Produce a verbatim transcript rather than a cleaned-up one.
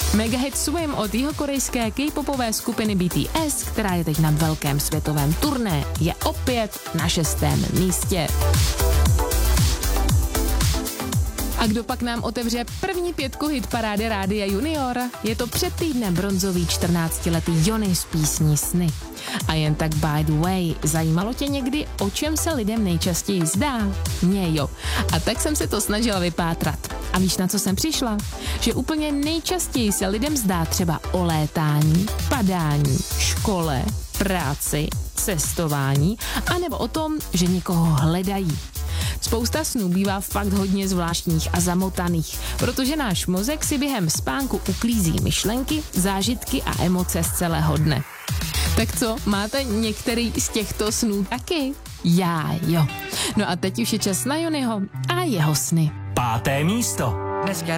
Megahit Swim od jihokorejské K-popové skupiny B T S, která je teď na velkém světovém turné, je opět na šestém místě. A kdo pak nám otevře první pětku hitparády Rádia Junior? Je to před týdnem bronzový čtrnáctiletý Johnny z písní Sny. A jen tak by the way, zajímalo tě někdy, o čem se lidem nejčastěji zdá? Mně jo. A tak jsem se to snažila vypátrat. A víš, na co jsem přišla? Že úplně nejčastěji se lidem zdá třeba o létání, padání, škole, práci, cestování, anebo o tom, že někoho hledají. Spousta snů bývá fakt hodně zvláštních a zamotaných, protože náš mozek si během spánku uklízí myšlenky, zážitky a emoce z celého dne. Tak co, máte některý z těchto snů taky? Já jo. No a teď už je čas na Johnnyho a jeho sny. Páté místo. Dneska